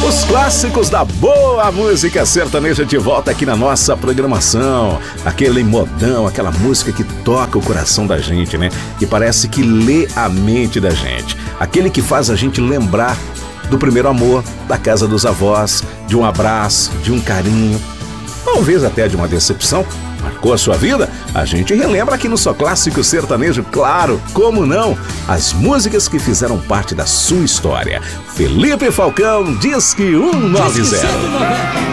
Os clássicos da boa música sertaneja de volta aqui na nossa programação. Aquele modão, aquela música que toca o coração da gente, né? Que parece que lê a mente da gente. Aquele que faz a gente lembrar do primeiro amor, da casa dos avós, de um abraço, de um carinho, talvez até de uma decepção. Marcou a sua vida? A gente relembra aqui no Só Clássico Sertanejo, claro, como não, as músicas que fizeram parte da sua história. Felipe Falcão, Disque 190.